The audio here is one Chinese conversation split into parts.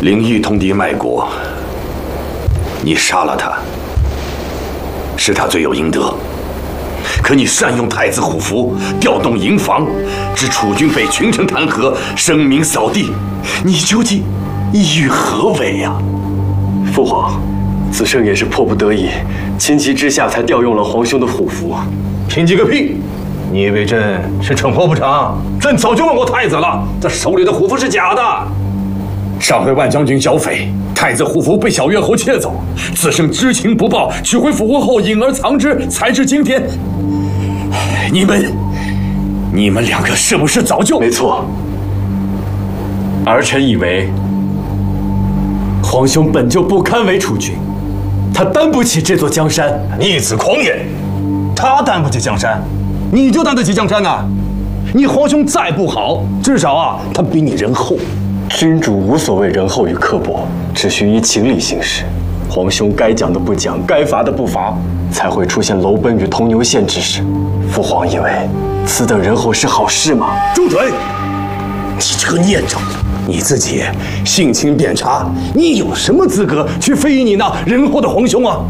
灵玉通敌卖国，你杀了他，是他罪有应得。可你善用太子虎符，调动营房，致楚军被群臣弹劾，声名扫地，你究竟意欲何为呀？ 父皇，子胜也是迫不得已，情急之下才调用了皇兄的虎符。 凭几个屁！你以为朕是蠢货不成？朕早就问过太子了，他手里的虎符是假的。上回万将军剿匪，太子虎符被小越侯窃走，子胜知情不报，取回府后隐而藏之，才至今天。你们两个是不是早就…… 没错，儿臣以为皇兄本就不堪为储君，他担不起这座江山。 逆子狂言！他担不起江山，你就担得起江山呐？你皇兄再不好，至少他比你仁厚。 君主无所谓仁厚与刻薄，只需依情理行事。皇兄该讲的不讲，该罚的不罚，才会出现楼奔与铜牛县之事。父皇以为此等仁厚是好事吗？ 住嘴！你这个孽障，你自己性情扁察，你有什么资格去非议你那仁厚的皇兄啊？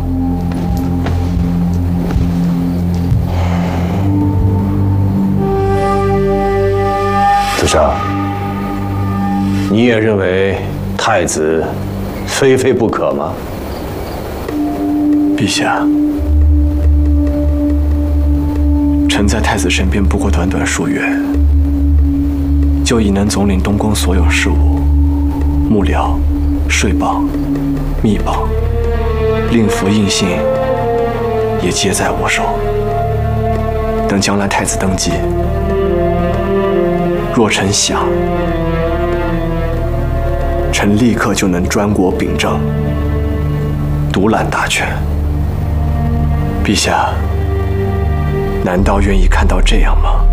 子胜，你也认为太子非不可吗？ 陛下，臣在太子身边不过短短数月，就已能总领东宫所有事务，幕僚、税榜、密榜、令符印信，也皆在我手。等将来太子登基，若臣想，臣立刻就能专国秉政，独揽大权。陛下，难道愿意看到这样吗？